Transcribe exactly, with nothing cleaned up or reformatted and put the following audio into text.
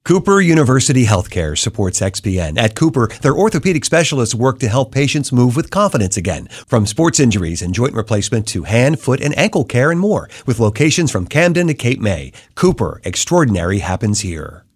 Cooper University Healthcare supports X P N. At Cooper, their orthopedic specialists work to help patients move with confidence again. From sports injuries and joint replacement to hand, foot, and ankle care and more. With locations from Camden to Cape May, Cooper, extraordinary happens here.